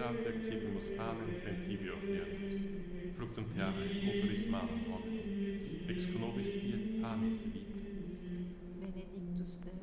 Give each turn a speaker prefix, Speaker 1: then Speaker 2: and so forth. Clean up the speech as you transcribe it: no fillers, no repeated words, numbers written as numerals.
Speaker 1: Considerante accepimus panem prentibio offeribus, fructum terrae operis manum hominum, ex nobis fiat panis vita.
Speaker 2: Benedictus Deus.